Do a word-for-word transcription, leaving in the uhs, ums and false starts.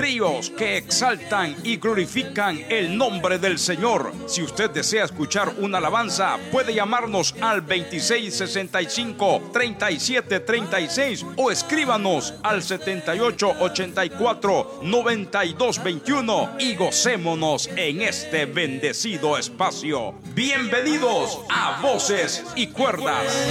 ríos que exaltan y glorifican el nombre del Señor. Si usted desea escuchar una alabanza, puede llamarnos al veintiséis sesenta y cinco, treinta y siete treinta y seis o escríbanos al setenta y ocho ochenta y cuatro, noventa y dos veintiuno y gocémonos en este bendecido espacio. Bienvenidos a Voces y Cuerdas.